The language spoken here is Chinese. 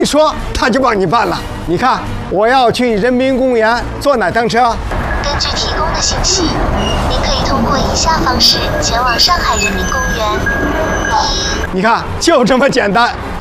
一说他就帮你办了。你看，我要去人民公园，坐哪趟车？ 根据提供的信息，您可以通过以下方式前往上海人民公园：1。 你看，就这么简单。